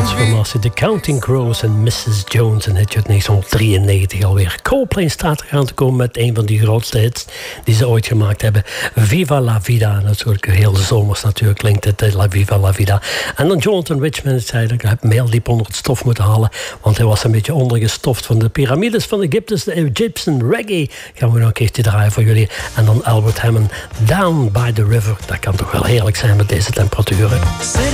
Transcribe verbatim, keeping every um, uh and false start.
Transformatie, The Counting Crows en missus Jones. Een hitje uit negentien drieënnegentig alweer. Coldplay staat er aan te komen met een van die grootste hits die ze ooit gemaakt hebben. Viva la Vida. Natuurlijk heel zomers natuurlijk klinkt het, La Viva la Vida. En dan Jonathan Richman zei dat ik heb hem heel diep onder het stof moeten halen, want hij was een beetje ondergestoft van de piramides van Egyptus, de Egyptian reggae. Gaan we nog een keertje draaien voor jullie. En dan Albert Hammond, Down by the River. Dat kan toch wel heerlijk zijn met deze temperaturen.